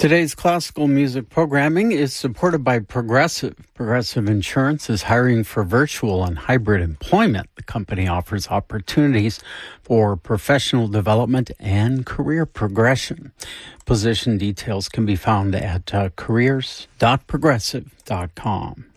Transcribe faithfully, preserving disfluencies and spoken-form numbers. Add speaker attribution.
Speaker 1: Today's classical music programming is supported by Progressive. Progressive Insurance is hiring for virtual and hybrid employment. The company offers opportunities for professional development and career progression. Position details can be found at uh, careers dot progressive dot com.